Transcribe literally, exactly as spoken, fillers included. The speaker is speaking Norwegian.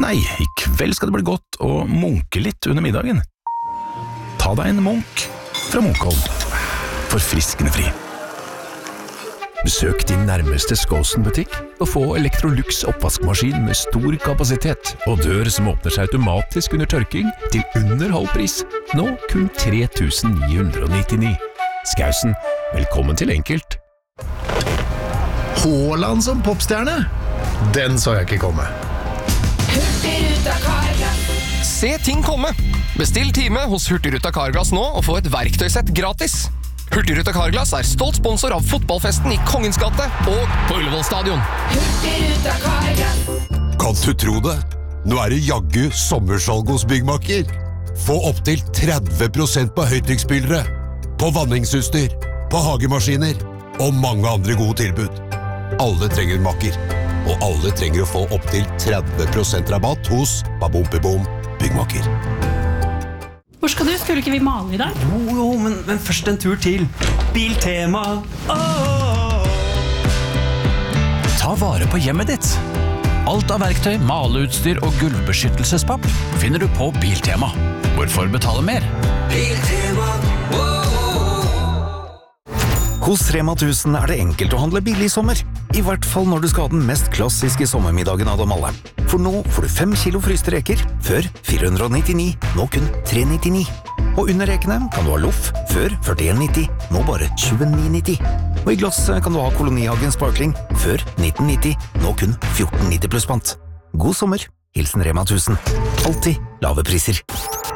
Nei, i kveld skal det bli godt å munke litt under middagen. Ta deg en munk fra Munkholm. Forfriskende fri. Besøk din nærmeste Skåsen-butikk og få Electrolux oppvaskmaskin med stor kapasitet og dør som åpner seg automatisk under tørking til under halv pris. Nå kun tre tusen ni hundre nittini. Skausen, velkommen til enkelt. Haaland som popstjerne? Den så jeg ikke komme. Hurtigruta Carglass. Se ting komme! Bestill time hos Hurtigruta Carglass nå og få et verktøysett gratis. Hurtigruta Carglass er stolt sponsor av fotballfesten i Kongens gate og på Ullevål stadion. Hurtigruta Carglass. Kan du tro det? Nå er det jaggu sommersalg hos Byggmakker. Få opp til tretti prosent på høytrykksspillere, på vanningsutstyr, på hagemaskiner og mange andre gode tilbud. Alle trenger makker, og alle trenger å få opp til tretti prosent rabatt hos Babom-Bibom Byggmakker. Hvor skal du? Skulle ikke vi male i dag? Jo, jo, men, men først en tur til Biltema. Oh! Ta vare på hjemmet ditt. Alt av verktøy, maleutstyr og gulvbeskyttelsespapp finner du på Biltema. Hvorfor betale mer? Biltema. Hos Rema tusen er det enkelt å handle billig i sommer. I hvert fall når du skal ha den mest klassiske sommermiddagen av dem alle. For nå får du fem kilo fryste reker, før fire hundre nittini, nå kun tre nittini. Og under rekene kan du ha loff, før førtien nitti, nå bare tjueni nitti. Og i glass kan du ha Kolonihagen Sparkling, før nitten nitti, nå kun fjorten nitti pluss pant. God sommer, hilsen Rema tusen. Alltid lave priser.